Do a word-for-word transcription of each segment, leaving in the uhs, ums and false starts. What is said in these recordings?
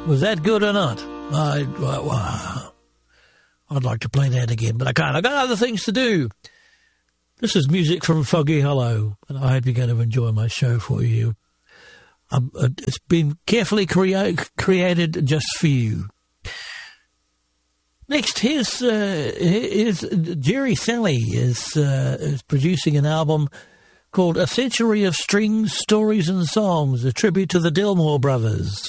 Was that good or not? I, well, I'd like to play that again, but I can't. I've got other things to do. This is music from Foggy Hollow, and I hope you're going to enjoy my show for you. Um, it's been carefully crea- created just for you. Next, here's, uh, here's Jerry Salley is, uh, is producing an album called A Century of Strings, Stories and Songs, a tribute to the Delmore Brothers.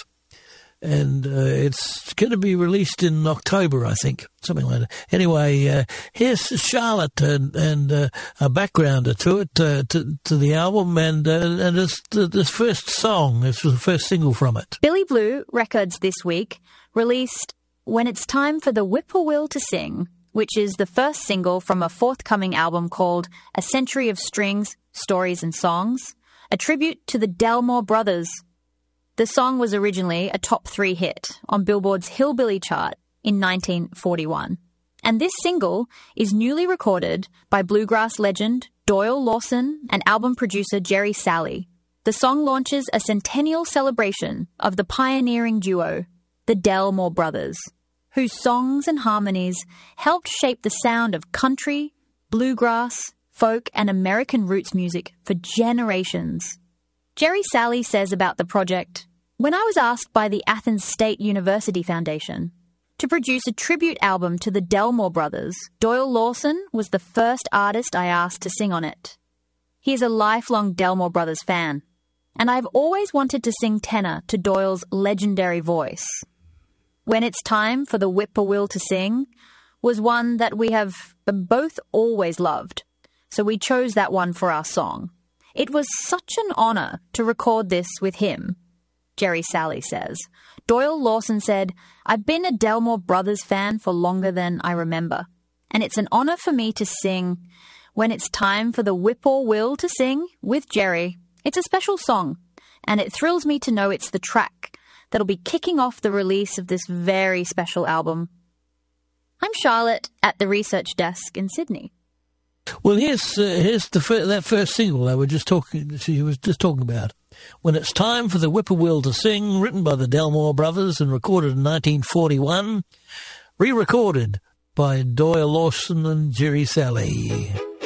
And uh, it's going to be released in October, I think, something like that. Anyway, uh, here's Charlotte and, and uh, a backgrounder to it, uh, to, to the album, and uh, and it's this first song, it's the first single from it. Billy Blue Records this week released When It's Time for the Whippoorwill to Sing, which is the first single from a forthcoming album called A Century of Strings, Stories and Songs, a tribute to the Delmore Brothers. The song was originally a top three hit on Billboard's Hillbilly chart in nineteen forty-one. And this single is newly recorded by bluegrass legend Doyle Lawson and album producer Jerry Salley. The song launches a centennial celebration of the pioneering duo, the Delmore Brothers, whose songs and harmonies helped shape the sound of country, bluegrass, folk and American roots music for generations. Jerry Salley says about the project, "When I was asked by the Athens State University Foundation to produce a tribute album to the Delmore Brothers, Doyle Lawson was the first artist I asked to sing on it. He is a lifelong Delmore Brothers fan, and I've always wanted to sing tenor to Doyle's legendary voice. When It's Time for the Whippoorwill to Sing was one that we have both always loved, so we chose that one for our song. It was such an honour to record this with him," Jerry Salley says. Doyle Lawson said, "I've been a Delmore Brothers fan for longer than I remember, and it's an honour for me to sing When It's Time for the Whippoorwill to Sing with Jerry. It's a special song, and it thrills me to know it's the track that'll be kicking off the release of this very special album." I'm Charlotte at the research desk in Sydney. Well, here's uh, here's the fir- that first single they were just talking. She was just talking about. When It's Time for the Whippoorwill to Sing, written by the Delmore Brothers and recorded in nineteen forty-one, re-recorded by Doyle Lawson and Jerry Salley.